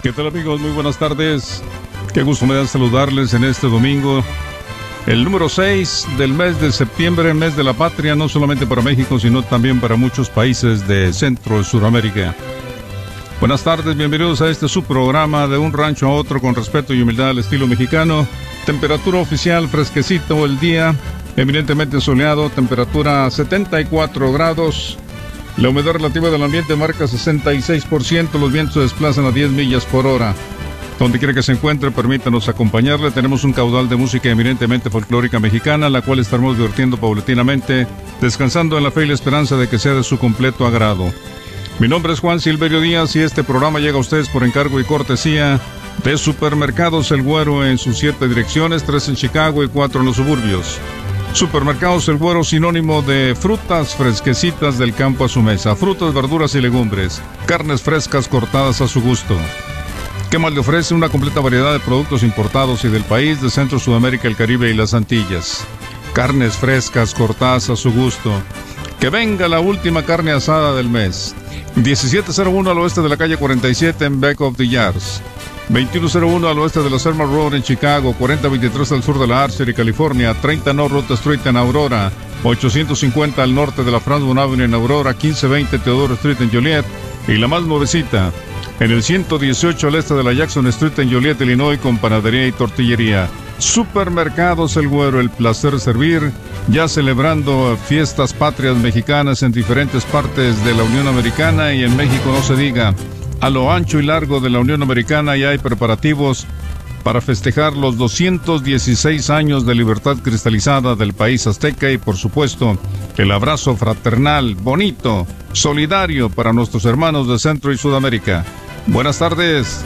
¿Qué tal, amigos? Muy buenas tardes. Qué gusto me da saludarles en este domingo, el número 6 del mes de septiembre, mes de la patria, no solamente para México, sino también para muchos países de Centro y Sudamérica. Buenas tardes, bienvenidos a este subprograma de un rancho a otro con respeto y humildad al estilo mexicano. Temperatura oficial fresquecito el día, eminentemente soleado, temperatura 74 grados. La humedad relativa del ambiente marca 66%, los vientos se desplazan a 10 millas por hora. Donde quiera que se encuentre, permítanos acompañarle. Tenemos un caudal de música eminentemente folclórica mexicana, la cual estaremos divirtiendo paulatinamente, descansando en la fe y la esperanza de que sea de su completo agrado. Mi nombre es Juan Silverio Díaz y este programa llega a ustedes por encargo y cortesía de Supermercados El Güero en sus 7 direcciones, 3 en Chicago y 4 en los suburbios. Supermercados El Güero, sinónimo de frutas fresquecitas del campo a su mesa, frutas, verduras y legumbres, carnes frescas cortadas a su gusto. ¿Qué más le ofrece? Una completa variedad de productos importados y del país, de Centro, Sudamérica, el Caribe y las Antillas. Carnes frescas cortadas a su gusto. Que venga la última carne asada del mes. 1701 al oeste de la calle 47 en Back of the Yards. 2101 al oeste de la Selma Road en Chicago, 4023 al sur de la Archer y California, 30 North Route Street en Aurora, 850 al norte de la Franklin Avenue en Aurora, 1520 Theodore Street en Joliet, y la más nuevecita, en el 118 al este de la Jackson Street en Joliet, Illinois, con panadería y tortillería. Supermercados El Güero, el placer de servir, ya celebrando fiestas patrias mexicanas en diferentes partes de la Unión Americana y en México no se diga. A lo ancho y largo de la Unión Americana ya hay preparativos para festejar los 216 años de libertad cristalizada del país azteca y, por supuesto, el abrazo fraternal, bonito, solidario para nuestros hermanos de Centro y Sudamérica. Buenas tardes.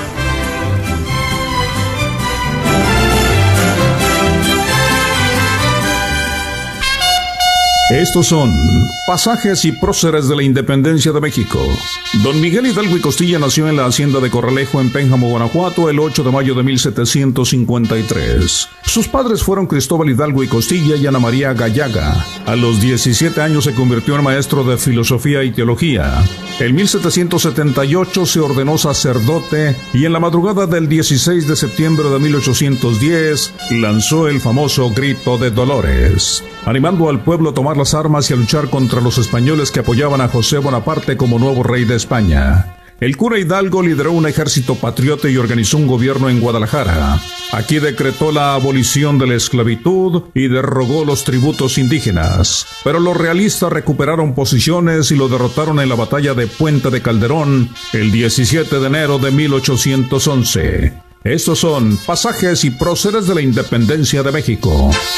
Estos son pasajes y próceres de la independencia de México. Don Miguel Hidalgo y Costilla nació en la hacienda de Corralejo en Pénjamo, Guanajuato, el 8 de mayo de 1753. Sus padres fueron Cristóbal Hidalgo y Costilla y Ana María Gallaga. A los 17 años se convirtió en maestro de filosofía y teología. En 1778 se ordenó sacerdote y en la madrugada del 16 de septiembre de 1810 lanzó el famoso Grito de Dolores, animando al pueblo a tomar las armas y a luchar contra los españoles que apoyaban a José Bonaparte como nuevo rey de España. El cura Hidalgo lideró un ejército patriota y organizó un gobierno en Guadalajara. Aquí decretó la abolición de la esclavitud y derogó los tributos indígenas. Pero los realistas recuperaron posiciones y lo derrotaron en la batalla de Puente de Calderón el 17 de enero de 1811. Estos son pasajes y próceres de la independencia de México.